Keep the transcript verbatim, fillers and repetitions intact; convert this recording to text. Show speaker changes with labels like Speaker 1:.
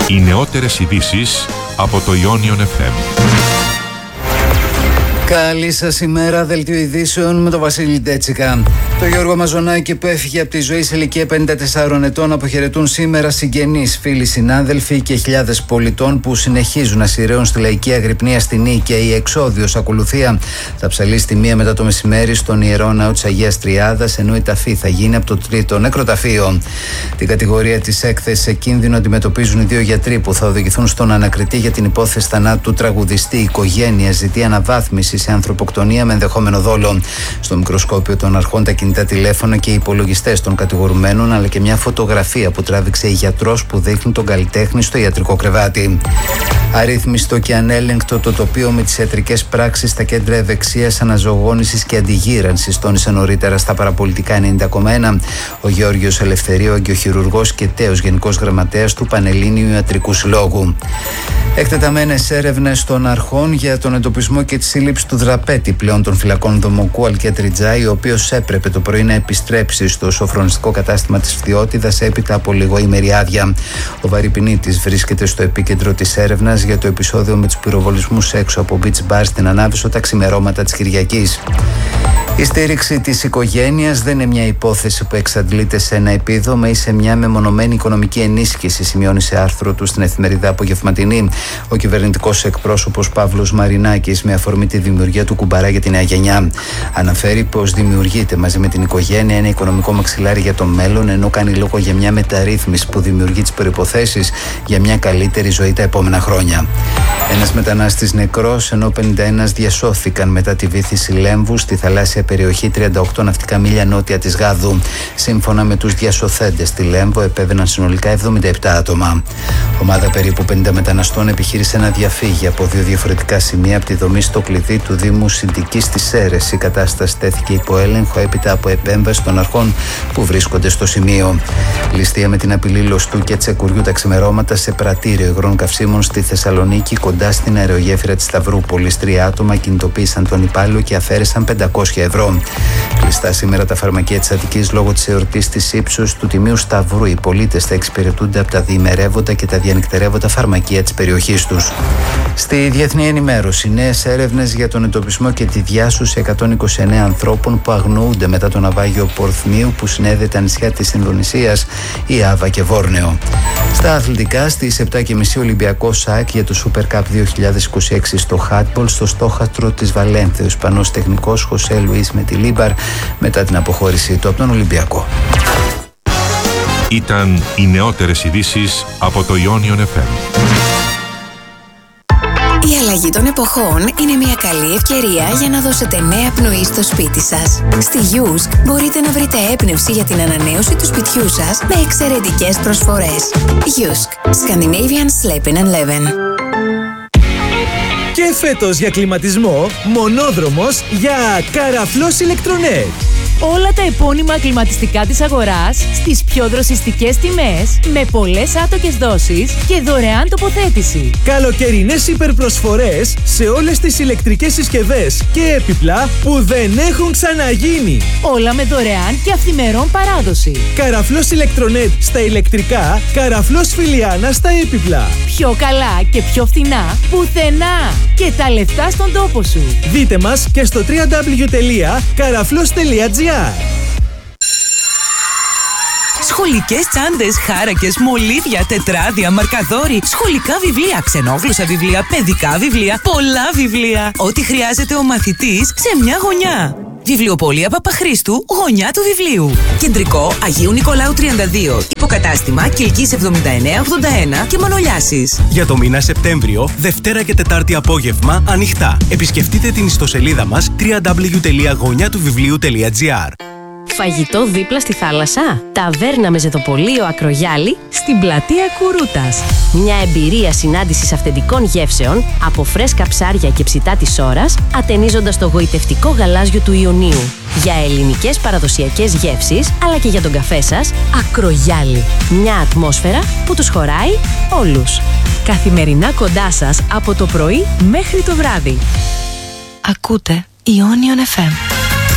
Speaker 1: Οι νεότερες ειδήσεις από το Ionion εφ εμ.
Speaker 2: Καλή σας ημέρα, δελτίο ειδήσεων με τον Βασίλη Ντέτσικα. Το Γιώργο Μαζονάκη που έφυγε από τη ζωή σε ηλικία πενήντα τεσσάρων ετών αποχαιρετούν σήμερα συγγενείς, φίλοι, συνάδελφοι και χιλιάδες πολιτών που συνεχίζουν να σειραίουν στη λαϊκή αγρυπνία στη Νίκαια. Η εξόδιος ακολουθία θα ψαλεί στη μία μετά το μεσημέρι στον Ιερό Ναό της Αγίας Τριάδας, ενώ η ταφή θα γίνει από το τρίτο νεκροταφείο. Την κατηγορία της έκθεσης σε κίνδυνο αντιμετωπίζουν οι δύο γιατροί που θα οδηγηθούν στον ανακριτή για την υπόθεση θανάτου του τραγουδιστή. Η οικογένεια ζητεί αναβάθμιση σε ανθρωποκτονία με ενδεχόμενο δόλο. Στο μικροσκόπιο των αρχών τα κινητά τηλέφωνα και οι υπολογιστές των κατηγορουμένων, αλλά και μια φωτογραφία που τράβηξε η γιατρός που δείχνει τον καλλιτέχνη στο ιατρικό κρεβάτι. Αρρύθμιστο και ανέλεγκτο το τοπίο με τις ιατρικές πράξεις στα κέντρα ευεξίας, αναζωογόνησης και αντιγύρανσης, τόνισε νωρίτερα στα παραπολιτικά ενενήντα κόμμα ένα ο Γεώργιος Ελευθερίου, αγκιοχειρουργός και τέος γενικός γραμματέας του Πανελλήνιου Ιατρικού Συλλόγου. Εκτεταμένες έρευνες των αρχών για τον εντοπισμό και τη σύλληψη του δραπέτη πλέον των φυλακών Δομοκού Αλκιατριτζάη, ο οποίος έπρεπε το πρωί να επιστρέψει στο σοφρονιστικό κατάστημα της Φθιώτιδας έπειτα από λιγοήμερη άδεια. Ο Βαρυπινίτης βρίσκεται στο επίκεντρο της έρευνας για το επεισόδιο με τους πυροβολισμούς έξω από beach bar στην Ανάβησο τα ξημερώματα της Κυριακής. Η στήριξη της οικογένειας δεν είναι μια υπόθεση που εξαντλείται σε ένα επίδομα ή σε μια μεμονωμένη οικονομική ενίσχυση, σημειώνει σε άρθρο του στην εφημερίδα Απογευματινή ο κυβερνητικός εκπρόσωπος Παύλος Μαρινάκης με αφορμή τη δημιουργία του κουμπαρά για τη νέα γενιά. Αναφέρει πως δημιουργείται μαζί με την οικογένεια ένα οικονομικό μαξιλάρι για το μέλλον, ενώ κάνει λόγο για μια μεταρρύθμιση που δημιουργεί τις προϋποθέσεις για μια καλύτερη ζωή τα επόμενα χρόνια. Ένας μετανάστης νεκρός, ενώ πενήντα ένα διασώθηκαν μετά τη βύθιση Λέμβου στη θαλάσσια περιοχή τριάντα οκτώ ναυτικά μίλια νότια της Γάδου. Σύμφωνα με τους διασωθέντες στη Λέμβο, επέβαιναν συνολικά εβδομήντα επτά άτομα. Ομάδα περίπου πενήντα μεταναστών επιχείρησε να διαφύγει από δύο διαφορετικά σημεία από τη δομή στο κλειδί του Δήμου Συντικής στις Σέρρες. Η κατάσταση τέθηκε υπό έλεγχο έπειτα από επέμβαση των αρχών που βρίσκονται στο σημείο. Ληστεία με την απειλή λοστού και τσεκουριού τα ξημερώματα σε πρατήριο υγρών καυσίμων στη Θεσσαλονίκη, κοντά στην αερογέφυρα της Σταυρούπολης. Τρία άτομα κινητοποίησαν τον υπάλληλο και αφαίρεσαν πεντακόσια ευρώ. Κλειστά σήμερα τα φαρμακεία της Αττικής λόγω της εορτής της ύψους του Τιμίου Σταυρού. Οι πολίτες θα εξυπηρετούνται από τα διημερεύοντα και τα διανυκτερεύοντα φαρμακεία της περιοχής τους. Στη διεθνή ενημέρωση, νέες έρευνες για τον εντοπισμό και τη διάσωση εκατόν είκοσι εννέα ανθρώπων που αγνοούνται μετά το ναυάγιο Πορθμίου που συνέδε τα νησιά της Ινδονησίας, η Άβα και Βόρνεο. Στα αθλητικά, στις επτά και μισή Ολυμπιακό ΣΑΚ για το Super Cup δύο χιλιάδες είκοσι έξι στο Hardball στο στόχαστρο της Βαλένθια. Ο Ισπανός τεχνικός Χωσέ Λουίς με τη Λίμπαρ μετά την αποχώρησή του από τον Ολυμπιακό.
Speaker 1: Ήταν οι νεότερες ειδήσεις από το Ionion εφ εμ.
Speaker 3: Η αλλαγή των εποχών είναι μια καλή ευκαιρία για να δώσετε νέα πνοή στο σπίτι σας. Στη Γιούσκ μπορείτε να βρείτε έμπνευση για την ανανέωση του σπιτιού σας με εξαιρετικές προσφορές. Γιούσκ, Scandinavian Sleeping and Living.
Speaker 4: Και φέτος για κλιματισμό, μονόδρομος για Καραφλός Ηλεκτρονέτ.
Speaker 5: Όλα τα επώνυμα κλιματιστικά της αγοράς στις πιο δροσιστικές τιμές, με πολλές άτοκες δόσεις και δωρεάν τοποθέτηση.
Speaker 4: Καλοκαιρινές υπερπροσφορές σε όλες τις ηλεκτρικές συσκευές και έπιπλα που δεν έχουν ξαναγίνει.
Speaker 5: Όλα με δωρεάν και αυθημερών παράδοση.
Speaker 4: Καραφλός Ηλεκτρονέτ στα ηλεκτρικά, Καραφλός Φιλιάνα στα έπιπλα.
Speaker 5: Πιο καλά και πιο φθηνά πουθενά. Και τα λεφτά στον τόπο σου.
Speaker 4: Δείτε μας και στο double-u double-u double-u τελεία καραφλός τελεία τζι άρ.
Speaker 6: Σχολικές τσάντες, χάρακες, μολύβια, τετράδια, μαρκαδόροι, σχολικά βιβλία, ξενόγλωσσα βιβλία, παιδικά βιβλία, πολλά βιβλία. Ό,τι χρειάζεται ο μαθητής σε μια γωνιά. Βιβλιοπωλεία Παπαχρήστου, γωνιά του βιβλίου. Κεντρικό Αγίου Νικολάου τριάντα δύο. Υποκατάστημα Κιλκής εβδομήντα εννέα ογδόντα ένα και Μανολιάσης.
Speaker 7: Για το μήνα Σεπτέμβριο, Δευτέρα και Τετάρτη απόγευμα ανοιχτά. Επισκεφτείτε την ιστοσελίδα μας double-u double-u double-u τελεία γωνιά του βιβλίου τελεία τζι άρ.
Speaker 8: Φαγητό δίπλα στη θάλασσα. Ταβέρνα με ζετοπολείο Ακρογιάλη στην πλατεία Κουρούτας. Μια εμπειρία συνάντησης αυθεντικών γεύσεων από φρέσκα ψάρια και ψητά της ώρας, ατενίζοντας το γοητευτικό γαλάζιο του Ιωνίου. Για ελληνικές παραδοσιακές γεύσεις, αλλά και για τον καφέ σας, Ακρογιάλη. Μια ατμόσφαιρα που τους χωράει όλους. Καθημερινά κοντά σας από το πρωί μέχρι το βράδυ.
Speaker 3: Ακούτε Ionion εφ εμ.